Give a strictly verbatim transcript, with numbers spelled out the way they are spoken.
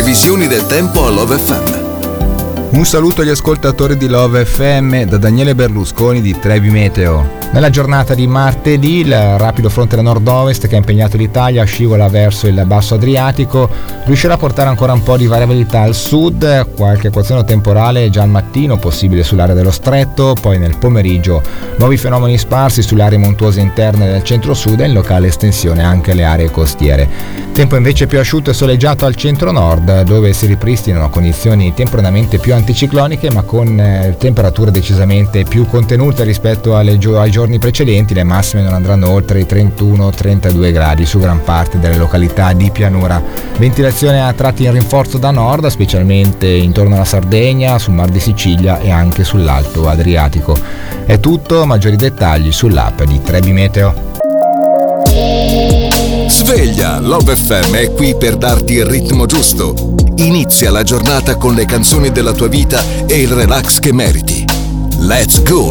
Previsioni del tempo a Love F M. Un saluto agli ascoltatori di Love F M da Daniele Berlusconi di Trebi Meteo. Nella giornata di martedì il rapido fronte da nord-ovest che ha impegnato l'Italia scivola verso il basso Adriatico, riuscirà a portare ancora un po' di variabilità al sud, qualche equazione temporale già al mattino possibile sull'area dello stretto, poi nel pomeriggio nuovi fenomeni sparsi sulle aree montuose interne del centro-sud e in locale estensione anche le aree costiere. Tempo invece più asciutto e soleggiato al centro-nord, dove si ripristinano condizioni temporaneamente più anticicloniche ma con eh, temperature decisamente più contenute rispetto alle gio- ai giorni precedenti. Le massime non andranno oltre i trentuno trentadue gradi su gran parte delle località di pianura. Ventilazione a tratti in rinforzo da nord, specialmente intorno alla Sardegna, sul Mar di Sicilia e anche sull'Alto Adriatico. È tutto, maggiori dettagli sull'app di Trebi Meteo. Sveglia, Love F M è qui per darti il ritmo giusto. Inizia la giornata con le canzoni della tua vita e il relax che meriti. Let's go!